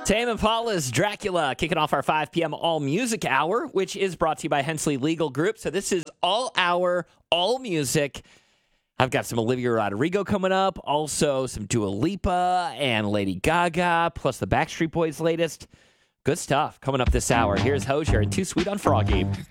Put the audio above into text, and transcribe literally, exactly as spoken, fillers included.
Tame Impala's Dracula kicking off our five p.m. All Music Hour, which is brought to you by Hensley Legal Group. So this is all hour, all music. I've got some Olivia Rodrigo coming up, also some Dua Lipa and Lady Gaga, plus the Backstreet Boys' latest. Good stuff coming up this hour. Here's Hozier and Too Sweet on Froggy.